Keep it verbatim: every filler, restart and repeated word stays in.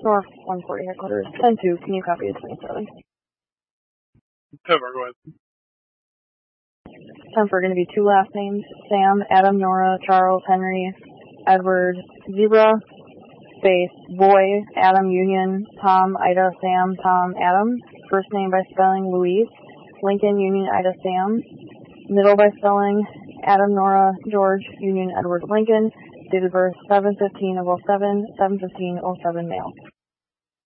North one forty headquarters. ten two, can you copy the twenty-seven? ten four, go ahead. ten four, going to be two last names. Sam, Adam, Nora, Charles, Henry, Edward, Zebra, space, Boy, Adam, Union, Tom, Ida, Sam, Tom, Adam. First name by spelling, Louise. Lincoln, Union, Ida, Sam. Middle by spelling, Adam, Nora, George, Union, Edward, Lincoln. Date of birth, seven fifteen of oh seven, seven fifteen oh seven male.